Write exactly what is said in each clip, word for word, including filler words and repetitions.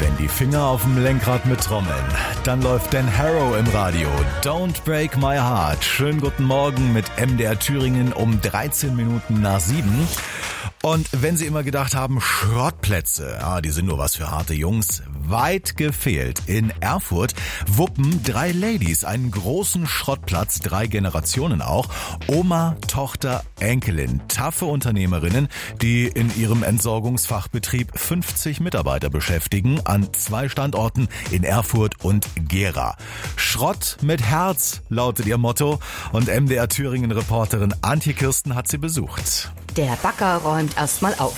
Wenn die Finger auf dem Lenkrad mittrommeln, dann läuft Dan Harrow im Radio. Don't Break My Heart. Schönen guten Morgen mit M D R Thüringen um dreizehn Minuten nach sieben. Und wenn Sie immer gedacht haben, Schrottplätze, ah, die sind nur was für harte Jungs, weit gefehlt. In Erfurt wuppen drei Ladies einen großen Schrottplatz, drei Generationen auch. Oma, Tochter, Enkelin, taffe Unternehmerinnen, die in ihrem Entsorgungsfachbetrieb fünfzig Mitarbeiter beschäftigen, an zwei Standorten in Erfurt und Gera. Schrott mit Herz lautet ihr Motto und M D R Thüringen-Reporterin Antje Kirsten hat sie besucht. Der Bagger räumt erstmal auf.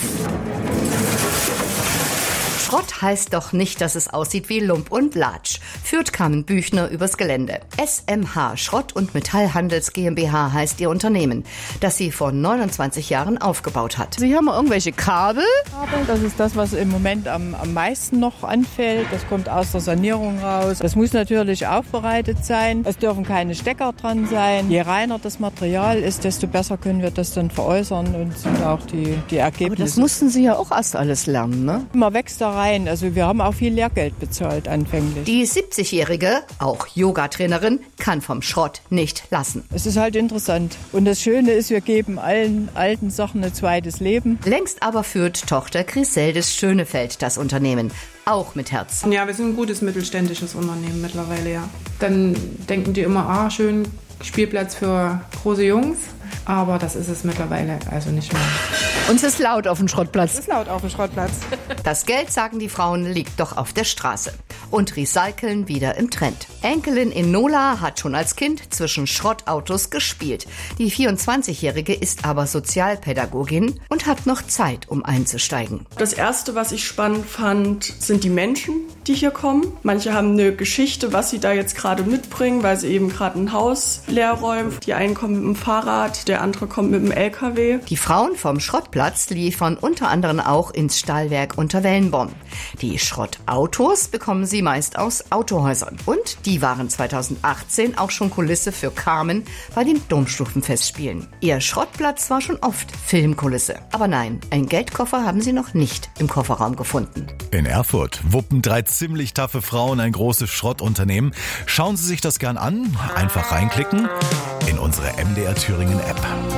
Schrott heißt doch nicht, dass es aussieht wie Lump und Latsch, führt Carmen Büchner übers Gelände. S M H Schrott- und Metallhandels GmbH heißt ihr Unternehmen, das sie vor neunundzwanzig Jahren aufgebaut hat. Sie haben irgendwelche Kabel? Das ist das, was im Moment am, am meisten noch anfällt. Das kommt aus der Sanierung raus. Das muss natürlich aufbereitet sein. Es dürfen keine Stecker dran sein. Je reiner das Material ist, desto besser können wir das dann veräußern und sind auch die, die Ergebnisse. Aber das mussten Sie ja auch erst alles lernen, ne? Man wächst da rein. Also wir haben auch viel Lehrgeld bezahlt anfänglich. Die siebzigjährige, auch Yogatrainerin, kann vom Schrott nicht lassen. Es ist halt interessant. Und das Schöne ist, wir geben allen alten Sachen ein zweites Leben. Längst aber führt Tochter Griseldis Schönefeld das Unternehmen. Auch mit Herz. Ja, wir sind ein gutes mittelständisches Unternehmen mittlerweile, ja. Dann denken die immer, ah, schön, Spielplatz für große Jungs. Aber das ist es mittlerweile also nicht mehr. Uns ist laut auf dem Schrottplatz. Es ist laut auf dem Schrottplatz. Das Geld, sagen die Frauen, liegt doch auf der Straße. Und Recyceln wieder im Trend. Enkelin Enola hat schon als Kind zwischen Schrottautos gespielt. Die vierundzwanzigjährige ist aber Sozialpädagogin und hat noch Zeit, um einzusteigen. Das Erste, was ich spannend fand, sind die Menschen, die hier kommen. Manche haben eine Geschichte, was sie da jetzt gerade mitbringen, weil sie eben gerade ein Haus leer räumen. Die einen kommen mit dem Fahrrad, der andere kommt mit dem L K W. Die Frauen vom Schrottplatz liefern unter anderem auch ins Stahlwerk Unterwellenborn. Die Schrottautos bekommen sie meist aus Autohäusern. Und die waren zweitausendachtzehn auch schon Kulisse für Carmen bei den Domstufenfestspielen. Ihr Schrottplatz war schon oft Filmkulisse. Aber nein, ein Geldkoffer haben sie noch nicht im Kofferraum gefunden. In Erfurt wuppen drei ziemlich taffe Frauen ein großes Schrottunternehmen. Schauen Sie sich das gern an, einfach reinklicken in unsere M D R Thüringen App.